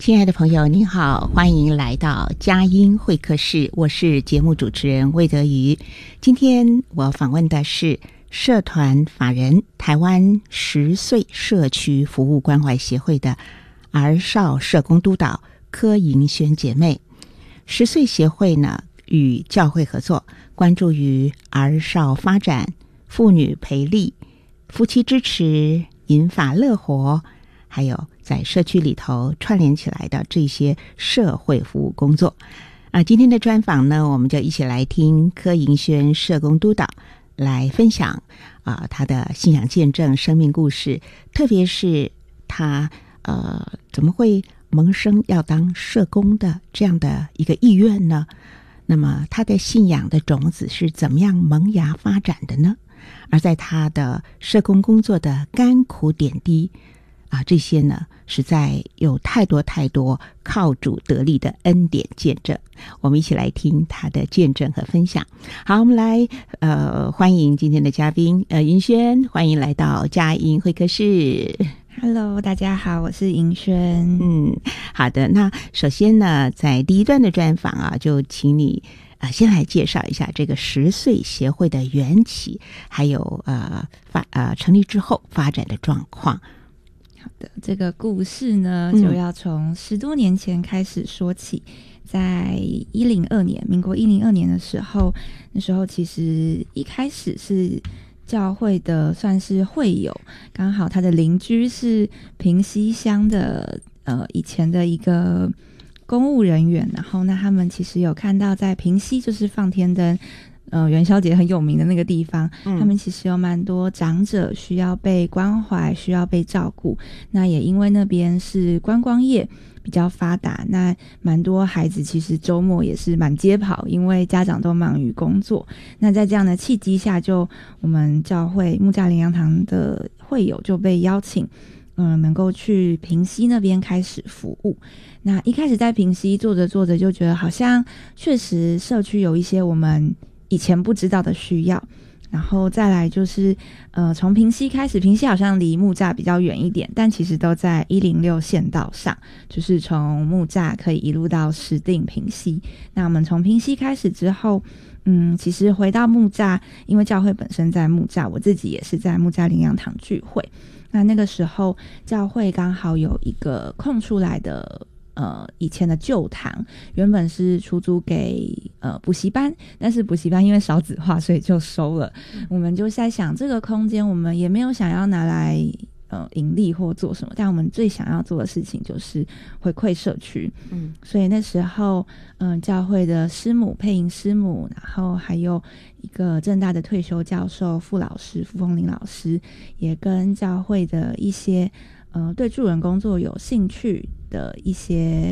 亲爱的朋友您好，欢迎来到佳音会客室，我是节目主持人魏德瑜。今天我访问的是社团法人台湾10岁社区服务关怀协会的儿少社工督导柯盈萱姐妹。10岁协会呢与教会合作，关注于儿少发展、妇女培力、夫妻支持、银发乐活，还有在社区里头串联起来的这些社会服务工作。今天的专访呢，我们就一起来听柯盈萱社工督导来分享他的信仰见证、生命故事，特别是他怎么会萌生要当社工的这样的一个意愿呢？那么他的信仰的种子是怎么样萌芽发展的呢？而在他的社工工作的甘苦点滴这些呢，实在有太多太多靠主得力的恩典见证。我们一起来听他的见证和分享。好，我们来欢迎今天的嘉宾盈萱，欢迎来到佳音会客室。 Hello， 大家好，我是盈萱。 好的。那首先呢，在第一段的专访就请你先来介绍一下这个10岁协会的缘起，还有成立之后发展的状况。 好的，这个故事呢，就要从10多年前开始说起。在102年，民国102年的时候，那时候其实一开始是教会的算是会友，刚好他的邻居是平溪乡的以前的一个公务人员，然后那他们其实有看到在平溪就是放天灯元宵节很有名的那个地方，他们其实有蛮多长者需要被关怀，需要被照顾。那也因为那边是观光业比较发达，那蛮多孩子其实周末也是满街跑，因为家长都忙于工作。那在这样的契机下，就我们教会木栅灵粮堂的会友就被邀请能够去平溪那边开始服务。那一开始在平溪做着做着就觉得好像确实社区有一些我们以前不知道的需要，然后再来就是从平溪开始，平溪好像离木栅比较远一点，但其实都在106县道上，就是从木栅可以一路到石碇平溪。那我们从平溪开始之后其实回到木栅，因为教会本身在木栅，我自己也是在木栅灵粮堂聚会。那个时候教会刚好有一个空出来的以前的旧堂，原本是出租给补习班，但是补习班因为少子化，所以就收了。我们就在想，这个空间我们也没有想要拿来盈利或做什么，但我们最想要做的事情就是回馈社区。所以那时候教会的师母配音师母，然后还有一个政大的退休教授傅老师傅凤玲老师，也跟教会的一些对助人工作有兴趣的一些